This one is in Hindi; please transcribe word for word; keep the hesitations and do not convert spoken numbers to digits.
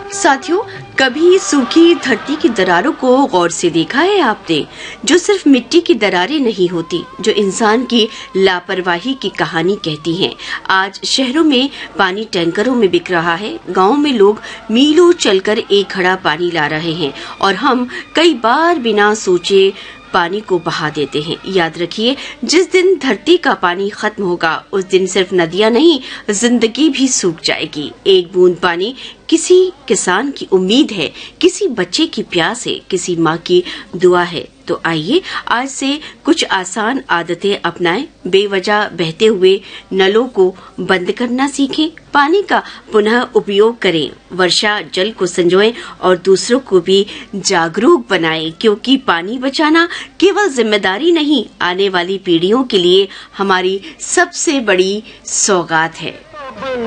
साथियों, कभी सूखी धरती की दरारों को गौर से देखा है आपने? जो सिर्फ मिट्टी की दरारें नहीं होती, जो इंसान की लापरवाही की कहानी कहती हैं। आज शहरों में पानी टैंकरों में बिक रहा है, गांवों में लोग मीलों चलकर एक घड़ा पानी ला रहे हैं और हम कई बार बिना सोचे पानी को बहा देते हैं। याद रखिए, जिस दिन धरती का पानी खत्म होगा, उस दिन सिर्फ नदियां नहीं, जिंदगी भी सूख जाएगी। एक बूंद पानी किसी किसान की उम्मीद है, किसी बच्चे की प्यास है, किसी माँ की दुआ है। तो आइए आज से कुछ आसान आदतें अपनाएं। बेवजह बहते हुए नलों को बंद करना सीखें, पानी का पुनः उपयोग करें, वर्षा जल को संजोएं और दूसरों को भी जागरूक बनाएं, क्योंकि पानी बचाना केवल जिम्मेदारी नहीं, आने वाली पीढ़ियों के लिए हमारी सबसे बड़ी सौगात है।